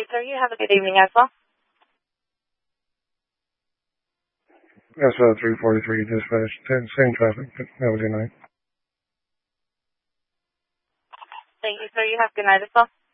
you, sir. You have a good evening as well. That's 343 dispatch. Same traffic. Have a good night. Thank you, sir. You have a good night as well.